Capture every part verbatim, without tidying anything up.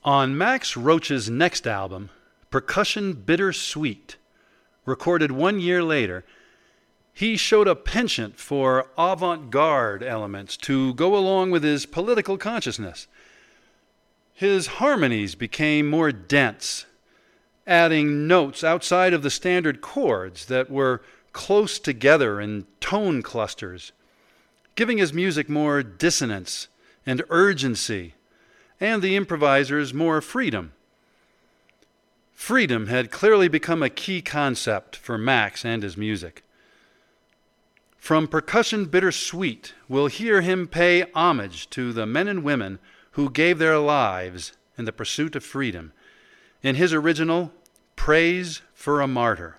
On Max Roach's next album, Percussion Bittersweet, recorded one year later, he showed a penchant for avant-garde elements to go along with his political consciousness. His harmonies became more dense, adding notes outside of the standard chords that were close together in tone clusters, giving his music more dissonance and urgency, and the improvisers more freedom. Freedom had clearly become a key concept for Max and his music. From Percussion Bittersweet, we'll hear him pay homage to the men and women who gave their lives in the pursuit of freedom, in his original Praise for a Martyr.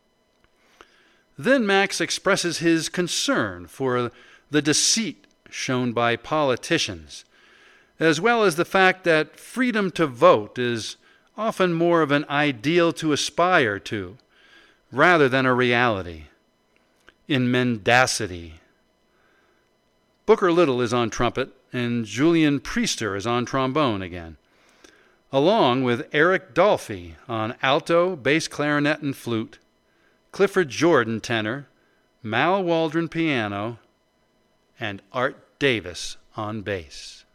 Then Max expresses his concern for the deceit shown by politicians, as well as the fact that freedom to vote is often more of an ideal to aspire to, rather than a reality. In Mendacity. Booker Little is on trumpet, and Julian Priester is on trombone again, along with Eric Dolphy on alto, bass clarinet, and flute, Clifford Jordan tenor, Mal Waldron piano, and Art Davis on bass.